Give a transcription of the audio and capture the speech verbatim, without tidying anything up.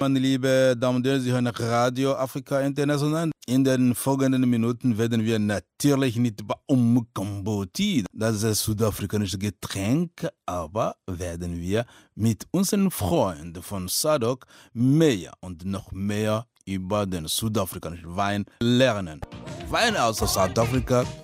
Meine liebe Damen und Herren, Sie hören Radio Afrika International. In den folgenden Minuten werden wir natürlich nicht über Umkomboti, das ist das südafrikanische Getränk, aber werden wir mit unseren Freunden von SADC mehr und noch mehr über den südafrikanischen Wein lernen. Wein aus Südafrika